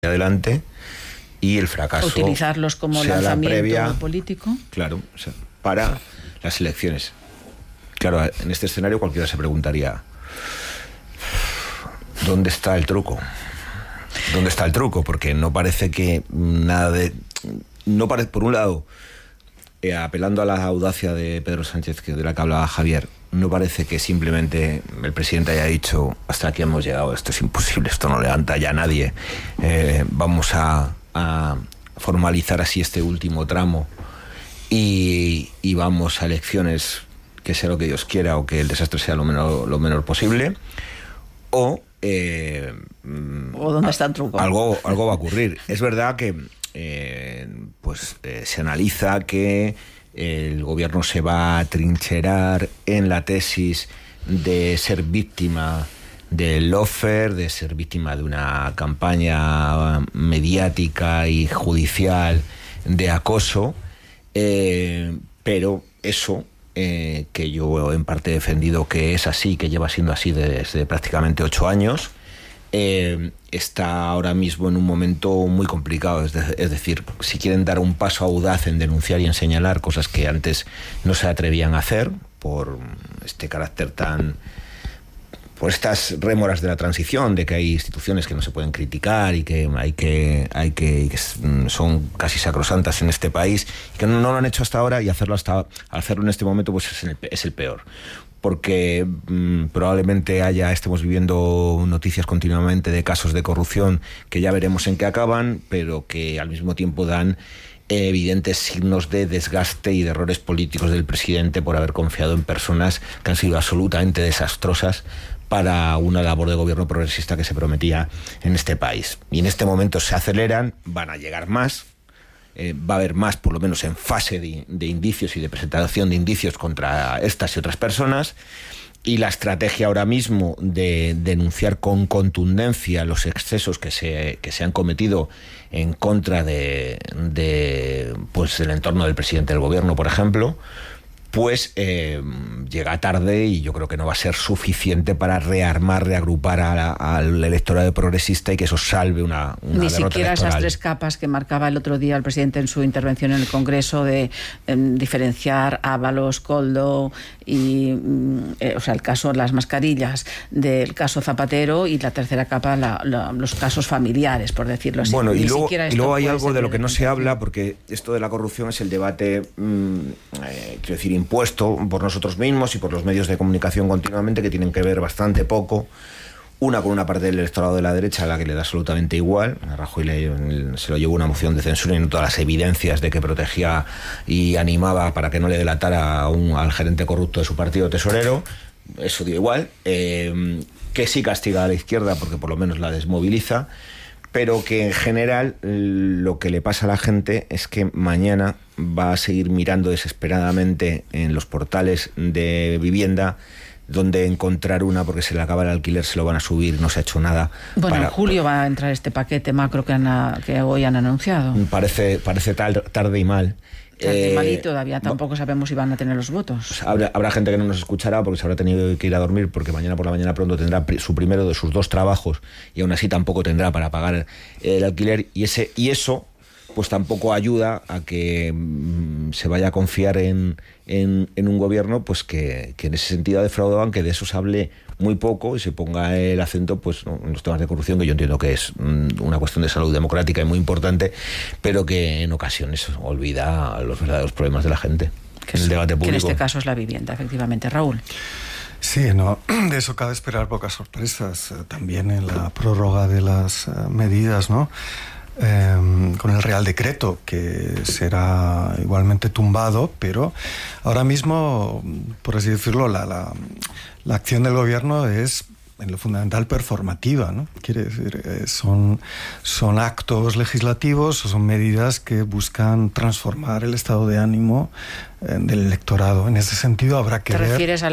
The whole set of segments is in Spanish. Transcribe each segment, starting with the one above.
adelante y el fracaso utilizarlos como lanzamiento político. Claro, o sea, para las elecciones. Claro, en este escenario cualquiera se preguntaría, ¿dónde está el truco? ¿Dónde está el truco? Porque no parece que nada de... No parece, por un lado, apelando a la audacia de Pedro Sánchez, de la que hablaba Javier, no parece que simplemente el presidente haya dicho hasta aquí hemos llegado, esto es imposible, esto no levanta ya a nadie, vamos a formalizar así este último tramo y vamos a elecciones, que sea lo que Dios quiera o que el desastre sea lo menor posible, o dónde está el truco. Algo va a ocurrir. Es verdad que se analiza que el gobierno se va a trincherar en la tesis de ser víctima del lawfare, de ser víctima de una campaña mediática y judicial de acoso, pero eso, que yo en parte he defendido que es así, que lleva siendo así desde prácticamente 8 años, está ahora mismo en un momento muy complicado. Es decir, si quieren dar un paso audaz en denunciar y en señalar cosas que antes no se atrevían a hacer por este carácter por estas rémoras de la transición, de que hay instituciones que no se pueden criticar y que son casi sacrosantas en este país, y que no lo han hecho hasta ahora, y hacerlo en este momento pues es el peor. Porque probablemente estemos viviendo noticias continuamente de casos de corrupción que ya veremos en qué acaban, pero que al mismo tiempo dan evidentes signos de desgaste y de errores políticos del presidente por haber confiado en personas que han sido absolutamente desastrosas para una labor de gobierno progresista que se prometía en este país. Y en este momento se aceleran, van a llegar más. Va a haber más, por lo menos en fase de indicios y de presentación de indicios contra estas y otras personas, y la estrategia ahora mismo de denunciar con contundencia los excesos que se han cometido en contra del entorno del presidente del gobierno, por ejemplo, pues llega tarde, y yo creo que no va a ser suficiente para reagrupar al electorado progresista y que eso salve una Ni derrota siquiera electoral. Esas 3 capas que marcaba el otro día el presidente en su intervención en el Congreso, de diferenciar Ábalos, Koldo y el caso, las mascarillas, del caso Zapatero, y la tercera capa, los casos familiares, por decirlo así. Bueno, y luego hay algo de lo que no se habla, porque esto de la corrupción es el debate, quiero decir, impuesto por nosotros mismos y por los medios de comunicación continuamente, que tienen que ver bastante poco. Una con una parte del electorado de la derecha a la que le da absolutamente igual. A Rajoy se lo llevó una moción de censura y no todas las evidencias de que protegía y animaba para que no le delatara al gerente corrupto de su partido tesorero. Eso dio igual. Que sí castiga a la izquierda porque por lo menos la desmoviliza, pero que en general lo que le pasa a la gente es que mañana va a seguir mirando desesperadamente en los portales de vivienda donde encontrar una, porque se le acaba el alquiler, se lo van a subir, no se ha hecho nada. Bueno, en julio va a entrar este paquete macro que hoy han anunciado. Parece tarde y mal. Y todavía tampoco sabemos si van a tener los votos. Habrá gente que no nos escuchará porque se habrá tenido que ir a dormir, porque mañana por la mañana pronto tendrá su primero de sus 2 trabajos y aún así tampoco tendrá para pagar el alquiler, y eso pues tampoco ayuda a que se vaya a confiar en un gobierno pues que en ese sentido ha defraudado, aunque de eso se hable muy poco y se ponga el acento pues en los temas de corrupción, que yo entiendo que es una cuestión de salud democrática y muy importante, pero que en ocasiones olvida los verdaderos problemas de la gente en el debate público. Que en este caso es la vivienda, efectivamente. Raúl. Sí, de eso cabe esperar pocas sorpresas. También en la prórroga de las medidas, ¿no? Con el Real Decreto, que será igualmente tumbado, pero ahora mismo, por así decirlo, la acción del gobierno es en lo fundamental performativa, ¿no? Quiere decir, son actos legislativos, son medidas que buscan transformar el estado de ánimo del electorado. En ese sentido habrá que ver... ¿Te refieres a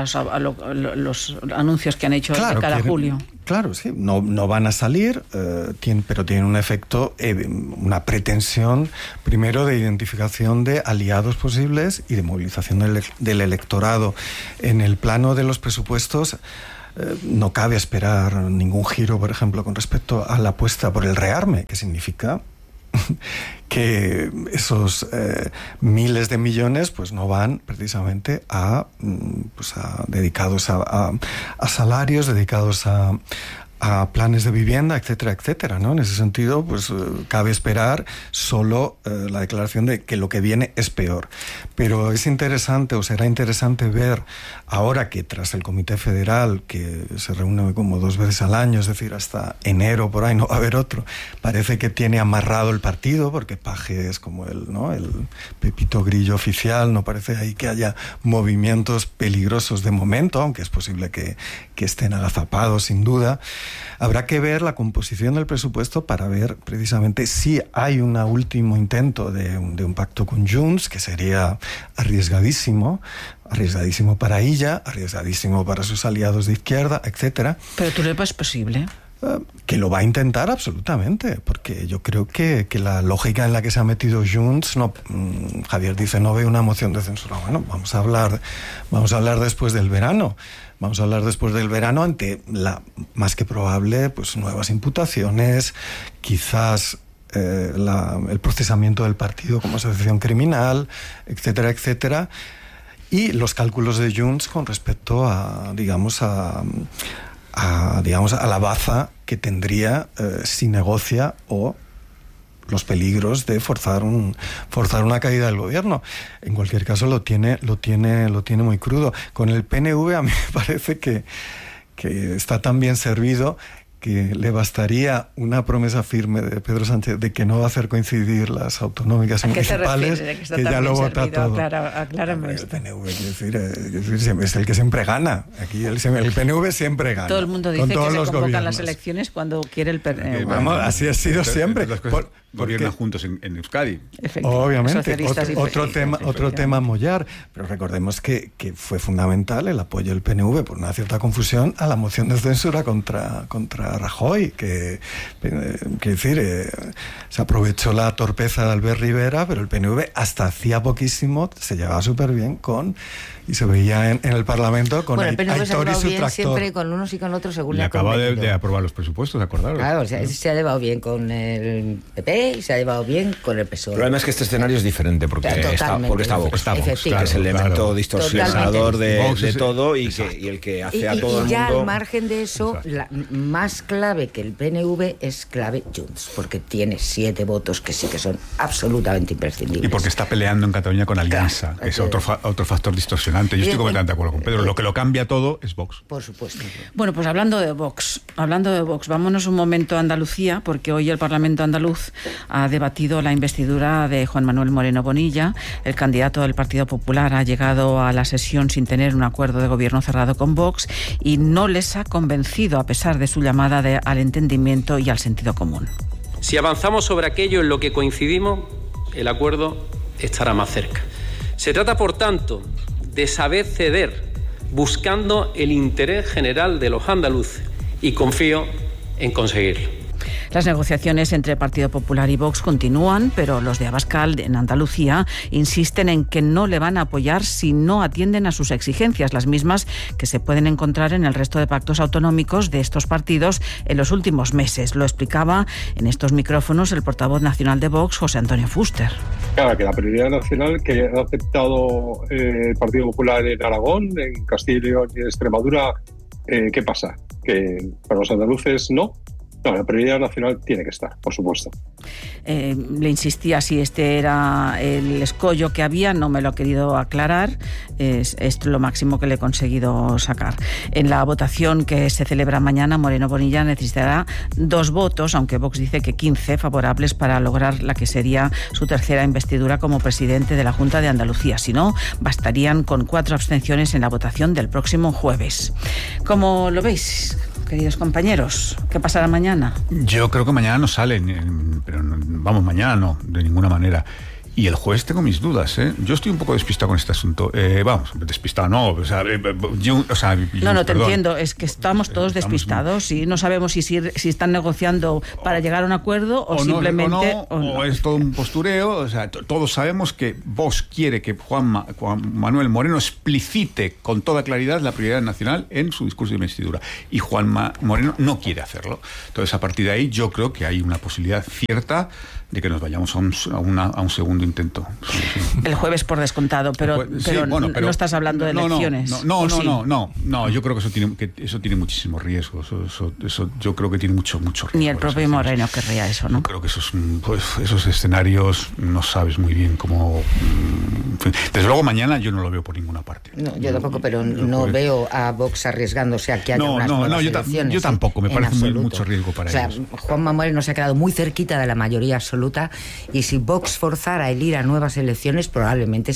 los anuncios que han hecho de cara a julio? Claro, sí, no van a salir, pero tienen un efecto, una pretensión, primero, de identificación de aliados posibles y de movilización del electorado. En el plano de los presupuestos, no cabe esperar ningún giro, por ejemplo, con respecto a la apuesta por el rearme, que significa que esos miles de millones pues no van precisamente dedicados a salarios, dedicados a planes de vivienda, etcétera, etcétera, ¿no? En ese sentido, pues cabe esperar solo la declaración de que lo que viene es peor. Pero es interesante, o será interesante ver, ahora que tras el Comité Federal, que se reúne como 2 veces al año, es decir, hasta enero por ahí no va a haber otro, parece que tiene amarrado el partido, porque Paje es como el Pepito Grillo oficial, no parece ahí que haya movimientos peligrosos de momento, aunque es posible que estén agazapados, sin duda. Habrá que ver la composición del presupuesto para ver precisamente si hay un último intento de un pacto con Junts, que sería arriesgadísimo para ella, arriesgadísimo para sus aliados de izquierda, etcétera. ¿Pero tú le ves posible? Que lo va a intentar absolutamente, porque yo creo que la lógica en la que se ha metido Junts, Javier dice, no ve una moción de censura. Bueno, vamos a hablar después del verano. Vamos a hablar después del verano ante la más que probable pues nuevas imputaciones, quizás el procesamiento del partido como asociación criminal, etcétera, etcétera, y los cálculos de Junts con respecto a la baza que tendría si negocia o los peligros de forzar una caída del gobierno. En cualquier caso lo tiene muy crudo. Con el PNV a mí me parece que está tan bien servido que le bastaría una promesa firme de Pedro Sánchez de que no va a hacer coincidir las autonómicas y municipales, que ya lo vota todo. Aclárame esto. El PNV, es el que siempre gana. Aquí el PNV siempre gana. Todo el mundo dice que se convocan las elecciones cuando quiere el PNV. Vamos, así ha sido siempre. Gobiernan juntos en Euskadi. Obviamente. Otro tema a mollar. Pero recordemos que fue fundamental el apoyo del PNV por una cierta confusión a la moción de censura contra Rajoy, se aprovechó la torpeza de Albert Rivera, pero el PNV hasta hacía poquísimo se llevaba súper bien y se veía en el Parlamento con el PNV Aitor y su tractor. Siempre con unos y con otros según le acaba de aprobar los presupuestos, ¿acordaros? Claro, se ha llevado bien con el PP y se ha llevado bien con el PSOE. El problema es que este escenario es diferente porque está Vox, que es el elemento distorsionador de todo y el que hace a todo el mundo. Y ya al margen de eso, más clave que el PNV es clave Junts, porque tiene 7 votos que sí que son absolutamente imprescindibles. Y porque está peleando en Cataluña con Alianza, que es otro factor distorsionante. Yo estoy completamente de acuerdo con Pedro. Lo que lo cambia todo es Vox. Por supuesto. Bueno, pues hablando de Vox, vámonos un momento a Andalucía, porque hoy el Parlamento andaluz ha debatido la investidura de Juan Manuel Moreno Bonilla. El candidato del Partido Popular ha llegado a la sesión sin tener un acuerdo de gobierno cerrado con Vox y no les ha convencido a pesar de su llamada al entendimiento y al sentido común. Si avanzamos sobre aquello en lo que coincidimos, el acuerdo estará más cerca. Se trata, por tanto, de saber ceder, buscando el interés general de los andaluces, y confío en conseguirlo. Las negociaciones entre Partido Popular y Vox continúan, pero los de Abascal, en Andalucía, insisten en que no le van a apoyar si no atienden a sus exigencias, las mismas que se pueden encontrar en el resto de pactos autonómicos de estos partidos en los últimos meses. Lo explicaba en estos micrófonos el portavoz nacional de Vox, José Antonio Fuster. Claro, que la prioridad nacional que ha aceptado el Partido Popular en Aragón, en Castilla y León y en Extremadura, ¿qué pasa? ¿Que para los andaluces no? No, la prioridad nacional tiene que estar, por supuesto. Le insistía si este era el escollo que había, no me lo ha querido aclarar, es lo máximo que le he conseguido sacar. En la votación que se celebra mañana, Moreno Bonilla necesitará 2 votos, aunque Vox dice que 15 favorables para lograr la que sería su tercera investidura como presidente de la Junta de Andalucía. Si no, bastarían con 4 abstenciones en la votación del próximo jueves. ¿Cómo lo veis, queridos compañeros? ¿Qué pasará mañana? Yo creo que mañana no salen, pero mañana no, de ninguna manera. Y el jueves tengo mis dudas, ¿eh? Yo estoy un poco despistado con este asunto. Vamos, despistado no. O sea, te entiendo. Es que estamos todos despistados y no sabemos si están negociando para llegar a un acuerdo o simplemente... O es todo un postureo. O sea, todos sabemos que Vox quiere que Juan Manuel Moreno explicite con toda claridad la prioridad nacional en su discurso de investidura. Y Juan Moreno no quiere hacerlo. Entonces, a partir de ahí, yo creo que hay una posibilidad cierta de que nos vayamos a un segundo intento. Sí. El jueves por descontado, pero no estás hablando de elecciones. No, yo creo que eso tiene muchísimos riesgos. Eso yo creo que tiene mucho riesgo. Ni el propio Moreno querría eso, ¿no? Yo creo que esos escenarios no sabes muy bien cómo... Desde luego mañana yo no lo veo por ninguna parte. No, yo tampoco, pero no veo a Vox arriesgándose a que haya unas nuevas elecciones. Yo tampoco, me parece mucho riesgo para ellos. O sea, Juan Manuel no se ha quedado muy cerquita de la mayoría absoluta, y si Vox forzara el ir a nuevas elecciones, probablemente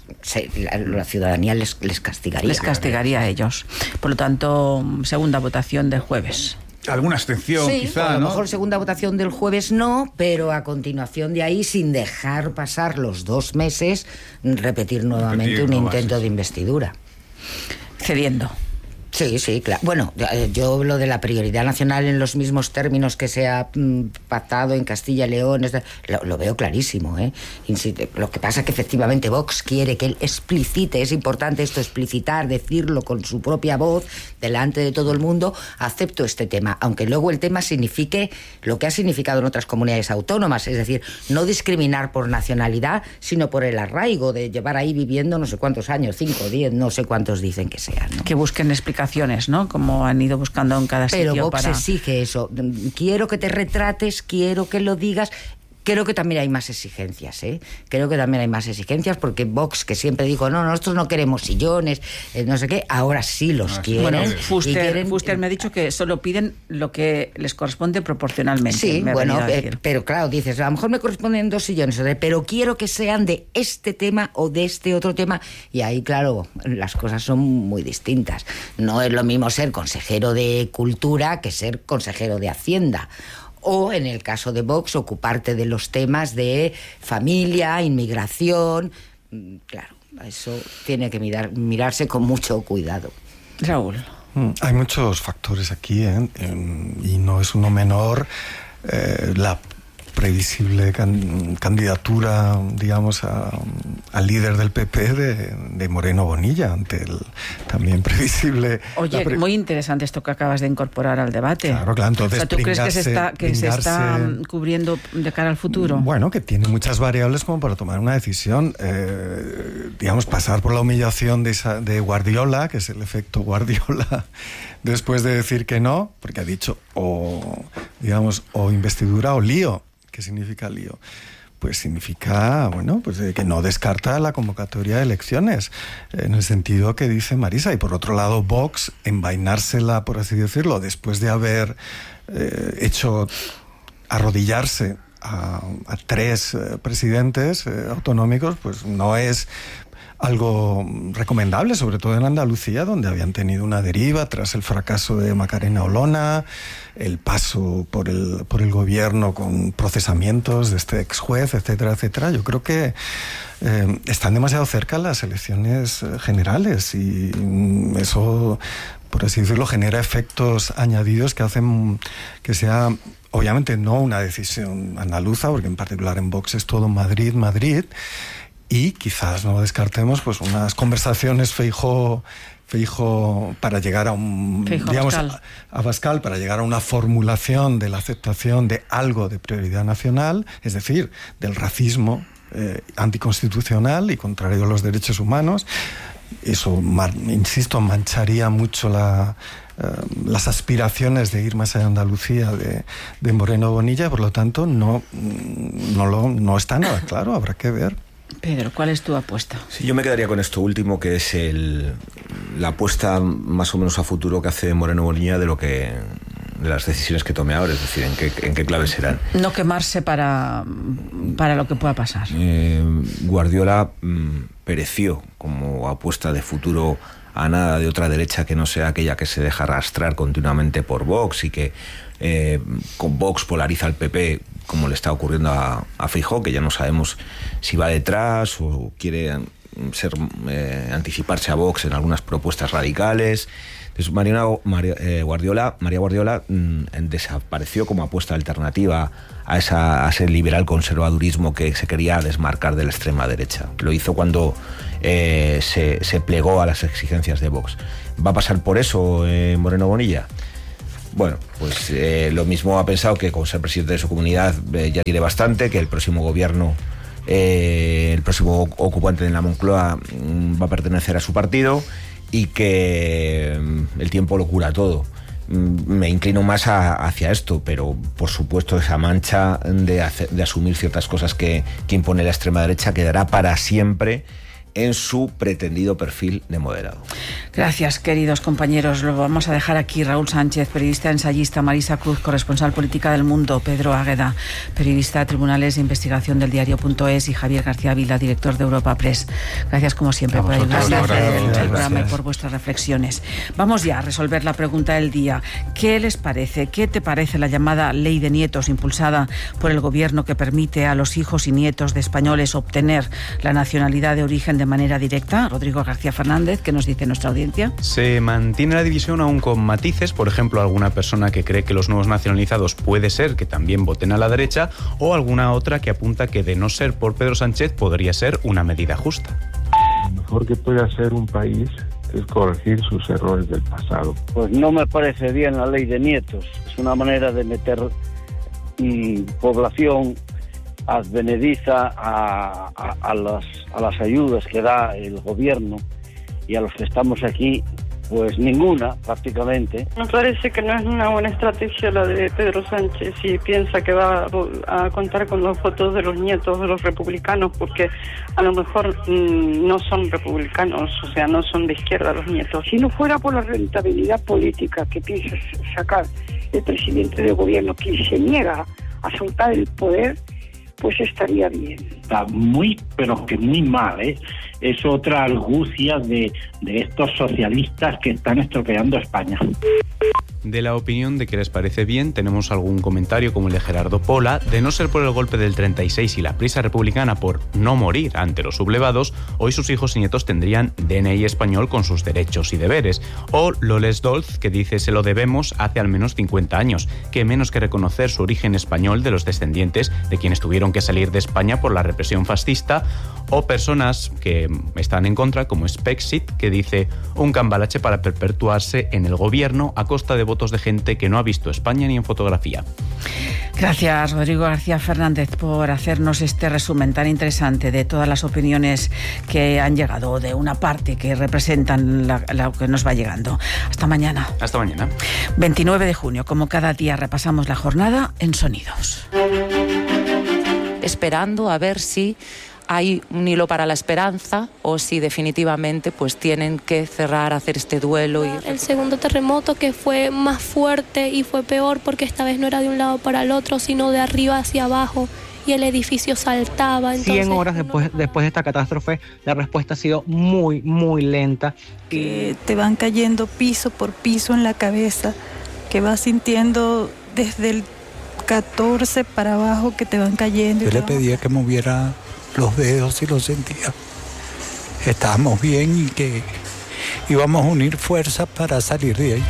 la ciudadanía les castigaría. Les castigaría a ellos. Por lo tanto, segunda votación del jueves. Alguna abstención, sí, quizá, a lo ¿no? mejor segunda votación del jueves no, pero a continuación de ahí, sin dejar pasar los 2 meses, repetir nuevamente un intento de investidura. Cediendo. Sí, claro. Bueno, yo lo de la prioridad nacional en los mismos términos que se ha pactado en Castilla y León, lo veo clarísimo, ¿eh? Lo que pasa es que efectivamente Vox quiere que él explicite, es importante esto, explicitar, decirlo con su propia voz, delante de todo el mundo, acepto este tema, aunque luego el tema signifique lo que ha significado en otras comunidades autónomas, es decir, no discriminar por nacionalidad, sino por el arraigo de llevar ahí viviendo no sé cuántos años, 5, 10, no sé cuántos dicen que sean, ¿no? Que busquen explicaciones, ¿no? Como han ido buscando en cada sitio. Pero Vox exige eso. Quiero que te retrates, quiero que lo digas. Creo que también hay más exigencias, ¿eh? Creo que también hay más exigencias porque Vox, que siempre dijo, no, nosotros no queremos sillones, no sé qué, ahora sí los quieren. Bueno, Fuster me ha dicho que solo piden lo que les corresponde proporcionalmente. Sí, bueno, pero claro, dices, a lo mejor me corresponden 2 sillones, pero quiero que sean de este tema o de este otro tema, y ahí, claro, las cosas son muy distintas. No es lo mismo ser consejero de Cultura que ser consejero de Hacienda. O, en el caso de Vox, ocuparte de los temas de familia, inmigración. Claro, eso tiene que mirarse con mucho cuidado. Raúl. Hay muchos factores aquí, y no es uno menor la previsible candidatura, digamos, al líder del PP de Moreno Bonilla, ante el también previsible... Oye, muy interesante esto que acabas de incorporar al debate. Claro, entonces... O sea, ¿tú crees que se está cubriendo de cara al futuro? Bueno, que tiene muchas variables como para tomar una decisión. Digamos, pasar por la humillación de Guardiola, que es el efecto Guardiola, después de decir que no, porque ha dicho o investidura o lío. ¿Qué significa lío? Pues significa, que no descarta la convocatoria de elecciones, en el sentido que dice Marisa. Y por otro lado, Vox, envainársela, por así decirlo, después de haber hecho arrodillarse a 3 presidentes autonómicos, pues no es algo recomendable, sobre todo en Andalucía, donde habían tenido una deriva tras el fracaso de Macarena Olona, el paso por el gobierno con procesamientos de este ex juez, etcétera, etcétera. Yo creo que están demasiado cerca las elecciones generales, y eso, por así decirlo, genera efectos añadidos que hacen que sea, obviamente, no una decisión andaluza, porque en particular en Vox es todo Madrid, y quizás no descartemos pues unas conversaciones Feijóo para llegar a Abascal, para llegar a una formulación de la aceptación de algo de prioridad nacional, es decir, del racismo anticonstitucional y contrario a los derechos humanos. Eso, insisto, mancharía mucho las aspiraciones de ir más allá de Andalucía de Moreno Bonilla. Por lo tanto, no está nada claro, habrá que ver. Pedro, ¿cuál es tu apuesta? Sí, yo me quedaría con esto último, que es la apuesta más o menos a futuro que hace Moreno Bonilla de las decisiones que tome ahora, es decir, en qué clave serán. No quemarse para lo que pueda pasar. Guardiola pereció como apuesta de futuro a nada de otra derecha que no sea aquella que se deja arrastrar continuamente por Vox y que con Vox polariza al PP como le está ocurriendo a Feijóo, que ya no sabemos si va detrás o quiere anticiparse a Vox en algunas propuestas radicales. Entonces, María Guardiola desapareció como apuesta alternativa a ese liberal conservadurismo que se quería desmarcar de la extrema derecha. Lo hizo cuando se plegó a las exigencias de Vox. ¿Va a pasar por eso Moreno Bonilla? Bueno, pues lo mismo ha pensado que con ser presidente de su comunidad ya tiene bastante, que el próximo gobierno, el próximo ocupante en la Moncloa va a pertenecer a su partido y que el tiempo lo cura todo. Me inclino más hacia esto, pero por supuesto esa mancha de asumir ciertas cosas que impone la extrema derecha quedará para siempre en su pretendido perfil de moderado. Gracias, queridos compañeros. Lo vamos a dejar aquí. Raúl Sánchez, periodista, ensayista; Marisa Cruz, corresponsal política del Mundo; Pedro Águeda, periodista de Tribunales de Investigación del Diario.es; y Javier García Vila, director de Europa Press. Gracias, como siempre, por ayudarnos a hacer el programa y por vuestras reflexiones. Vamos ya a resolver la pregunta del día. ¿Qué les parece? ¿Qué te parece la llamada Ley de Nietos, impulsada por el Gobierno, que permite a los hijos y nietos de españoles obtener la nacionalidad de origen de manera directa? Rodrigo García Fernández, ¿qué nos dice nuestra audiencia? Se mantiene la división aún con matices. Por ejemplo, alguna persona que cree que los nuevos nacionalizados puede ser que también voten a la derecha, o alguna otra que apunta que, de no ser por Pedro Sánchez, podría ser una medida justa. Lo mejor que puede hacer un país es corregir sus errores del pasado. Pues no me parece bien la ley de nietos. Es una manera de meter población advenediza a las ayudas que da el gobierno, y a los que estamos aquí, pues ninguna, prácticamente. Me parece que no es una buena estrategia la de Pedro Sánchez si piensa que va a contar con los votos de los nietos de los republicanos, porque a lo mejor no son republicanos, o sea, no son de izquierda los nietos. Si no fuera por la rentabilidad política que piensa sacar el presidente del gobierno, que se niega a soltar el poder, pues estaría bien. Está muy, pero que muy mal, ¿eh? Es otra argucia de estos socialistas que están estropeando España. De la opinión de que les parece bien, tenemos algún comentario como el de Gerardo Pola. De no ser por el golpe del 36 y la prisa republicana por no morir ante los sublevados, hoy sus hijos y nietos tendrían DNI español con sus derechos y deberes. O Loles Dolz, que dice: se lo debemos hace al menos 50 años, que menos que reconocer su origen español de los descendientes de quienes tuvieron que salir de España por la represión fascista. O personas que están en contra, como Spexit, que dice: un cambalache para perpetuarse en el gobierno a costa de votos de gente que no ha visto España ni en fotografía. Gracias, Rodrigo García Fernández, por hacernos este resumen tan interesante de todas las opiniones que han llegado de una parte que representan lo que nos va llegando. Hasta mañana. Hasta mañana. 29 de junio, como cada día, repasamos la jornada en Sonidos. Esperando a ver si hay un hilo para la esperanza o si definitivamente pues tienen que cerrar, hacer este duelo. El segundo terremoto, que fue más fuerte y fue peor porque esta vez no era de un lado para el otro, sino de arriba hacia abajo, y el edificio saltaba. Entonces, 100 horas después de esta catástrofe, la respuesta ha sido muy, muy lenta. Que te van cayendo piso por piso en la cabeza, que vas sintiendo desde el 14 para abajo que te van cayendo. Yo le pedía que moviera los dedos y lo sentía. Estábamos bien y que íbamos a unir fuerzas para salir de ahí.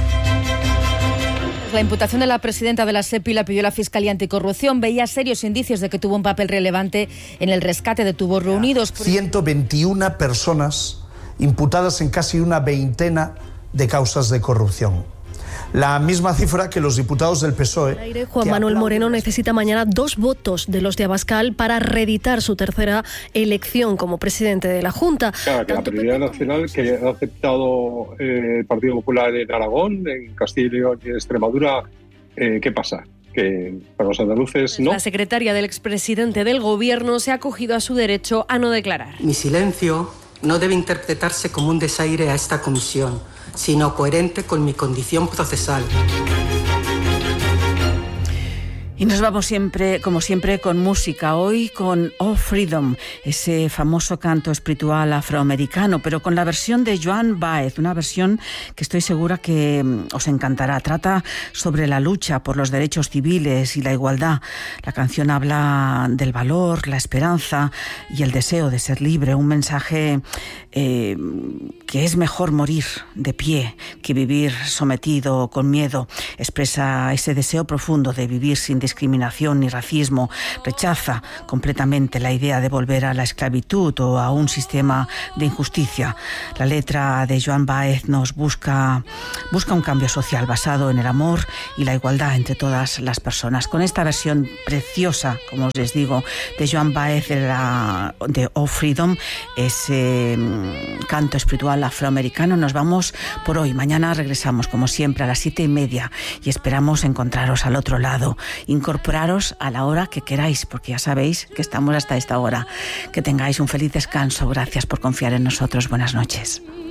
La imputación de la presidenta de la SEPI la pidió la Fiscalía Anticorrupción. Veía serios indicios de que tuvo un papel relevante en el rescate de tubos reunidos. 121 personas imputadas en casi una veintena de causas de corrupción. La misma cifra que los diputados del PSOE. Juan Manuel Moreno necesita mañana 2 votos de los de Abascal para reeditar su tercera elección como presidente de la Junta. Claro, que la prioridad nacional que ha aceptado el Partido Popular en Aragón, en Castilla y León y en Extremadura, ¿qué pasa? Que para los andaluces no. La secretaria del expresidente del Gobierno se ha acogido a su derecho a no declarar. Mi silencio no debe interpretarse como un desaire a esta comisión, sino coherente con mi condición procesal. Y nos vamos siempre, como siempre, con música. Hoy con Oh Freedom, ese famoso canto espiritual afroamericano, pero con la versión de Joan Baez, una versión que estoy segura que os encantará. Trata sobre la lucha por los derechos civiles y la igualdad. La canción habla del valor, la esperanza y el deseo de ser libre. Un mensaje que es mejor morir de pie que vivir sometido con miedo. Expresa ese deseo profundo de vivir sin discriminación ni racismo. Rechaza completamente la idea de volver a la esclavitud o a un sistema de injusticia. La letra de Joan Baez nos busca un cambio social basado en el amor y la igualdad entre todas las personas. Con esta versión preciosa, como os les digo, de Joan Baez de Oh Freedom, ese canto espiritual afroamericano, nos vamos por hoy. Mañana regresamos, como siempre, a las 7:30 y esperamos encontraros al otro lado. Incorporaros a la hora que queráis, porque ya sabéis que estamos hasta esta hora. Que tengáis un feliz descanso. Gracias por confiar en nosotros. Buenas noches.